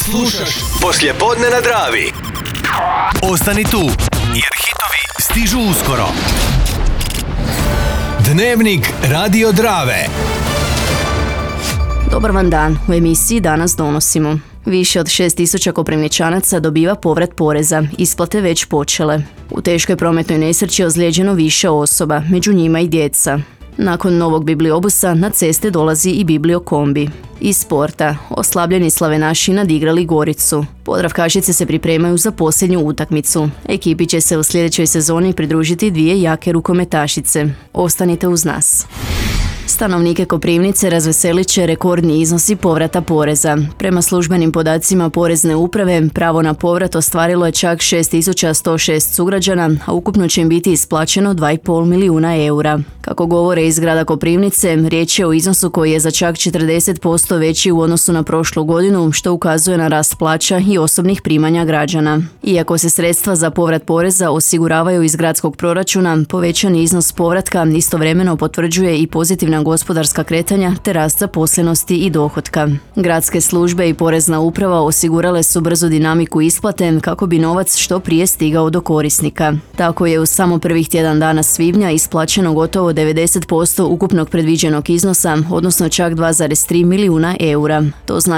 Slušaš Poslijepodne na Dravi. Ostani tu, jer hitovi stižu uskoro. Dnevnik Radio Drave. Dobar vam dan, u emisiji danas donosimo. Više od 6.000 Koprivničanaca dobiva povrat poreza, isplate već počele. U teškoj prometnoj nesreći ozlijeđeno više osoba, među njima i djeca. Nakon novog bibliobusa na ceste dolazi i bibliokombi. Iz sporta, oslabljeni slavenaši nadigrali Goricu. Podravkašice se pripremaju za posljednju utakmicu. Ekipi će se u sljedećoj sezoni pridružiti dvije jake rukometašice. Ostanite uz nas. Stanovnike Koprivnice razveselit će rekordni iznosi povrata poreza. Prema službenim podacima Porezne uprave, pravo na povrat ostvarilo je čak 6.106 sugrađana, a ukupno će im biti isplaćeno 2,5 milijuna eura. Kako govore iz grada Koprivnice, riječ je o iznosu koji je za čak 40% veći u odnosu na prošlu godinu, što ukazuje na rast plaća i osobnih primanja građana. Iako se sredstva za povrat poreza osiguravaju iz gradskog proračuna, povećani iznos povratka istovremeno potvrđuje i pozitivna gospodarska kretanja te rast zaposlenosti i dohotka. Gradske službe i Porezna uprava osigurale su brzu dinamiku isplate kako bi novac što prije stigao do korisnika. Tako je u samo prvih tjedan dana svibnja isplaćeno gotovo 90% ukupnog predviđenog iznosa, odnosno čak 2,3 milijuna eura. To znači